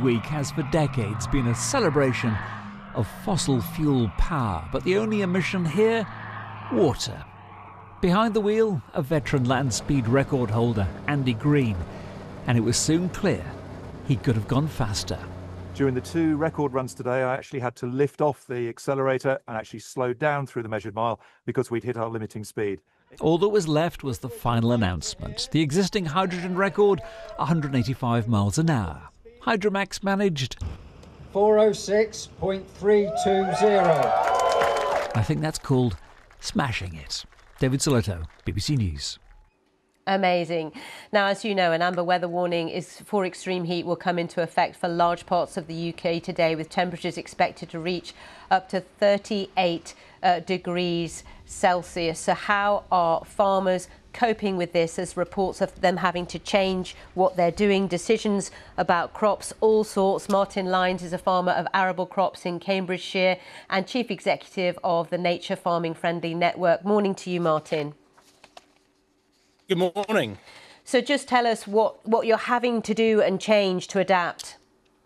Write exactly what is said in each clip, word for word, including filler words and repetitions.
Week has for decades been a celebration of fossil fuel power, but the only emission here, water. Behind the wheel, a veteran land speed record holder, Andy Green, and it was soon clear he could have gone faster. During the two record runs today, I actually had to lift off the accelerator and actually slow down through the measured mile because we'd hit our limiting speed. All that was left was the final announcement. The existing hydrogen record, one hundred eighty-five miles an hour. Hydromax managed four oh six point three two zero. I think that's called smashing it. David Sillito, B B C News. Amazing. Now, as you know, an amber weather warning is for extreme heat will come into effect for large parts of the U K today, with temperatures expected to reach up to thirty-eight uh, degrees Celsius. So how are farmers coping with this, as reports of them having to change what they're doing, decisions about crops, all sorts? Martin Lines is a farmer of arable crops in Cambridgeshire and chief executive of the Nature Farming Friendly Network. Morning to you, Martin. Good morning. So just tell us what, what you're having to do and change to adapt.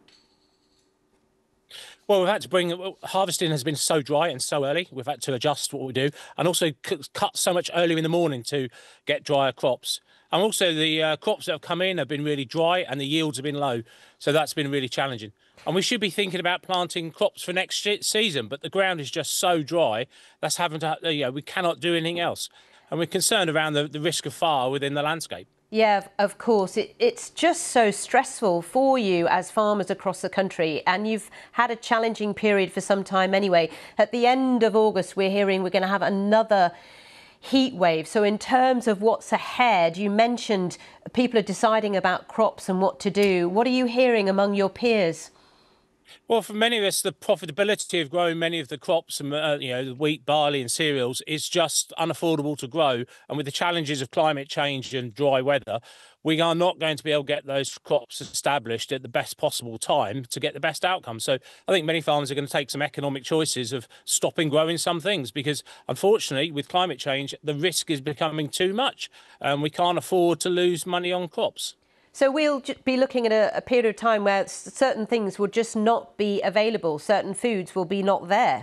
Well, we've had to bring, harvesting has been so dry and so early, we've had to adjust what we do, and also cut so much earlier in the morning to get drier crops. And also the uh, crops that have come in have been really dry and the yields have been low, so that's been really challenging. And we should be thinking about planting crops for next season, but the ground is just so dry, that's having to, you know, we cannot do anything else. And we're concerned around the, the risk of fire within the landscape. Yeah, of course. It, it's just so stressful for you as farmers across the country, and you've had a challenging period for some time anyway. At the end of August, we're hearing we're going to have another heat wave. So in terms of what's ahead, you mentioned people are deciding about crops and what to do. What are you hearing among your peers? Well, for many of us, the profitability of growing many of the crops, and uh, you know, the wheat, barley and cereals is just unaffordable to grow. And with the challenges of climate change and dry weather, we are not going to be able to get those crops established at the best possible time to get the best outcome. So I think many farmers are going to take some economic choices of stopping growing some things, because unfortunately with climate change, the risk is becoming too much and we can't afford to lose money on crops. So we'll be looking at a, a period of time where certain things will just not be available, certain foods will be not there.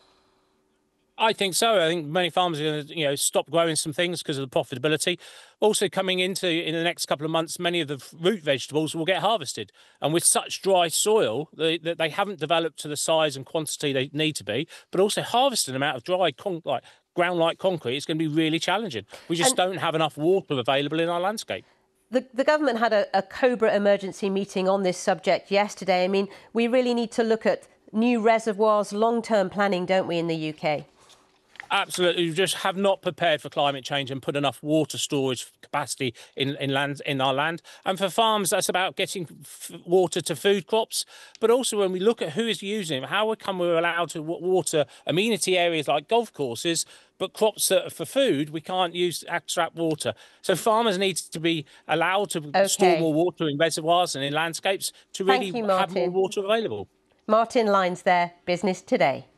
I think so. I think many farmers are going to, you know, stop growing some things because of the profitability. Also, coming into in the next couple of months, many of the root vegetables will get harvested, and with such dry soil, they, they haven't developed to the size and quantity they need to be. But also, harvesting them out of dry, con like ground-like concrete is going to be really challenging. We just and don't have enough water available in our landscape. The, the government had a, a COBRA emergency meeting on this subject yesterday. I mean, we really need to look at new reservoirs, long-term planning, don't we, in the U K? Absolutely. We just have not prepared for climate change and put enough water storage capacity in, in, land, in our land. And for farms, that's about getting f water to food crops. But also when we look at who is using it, how come we're allowed to water amenity areas like golf courses, but crops that are for food, we can't use extract water. So farmers need to be allowed to okay. store more water in reservoirs and in landscapes to really you, have more water available. Martin Lines there, Business Today.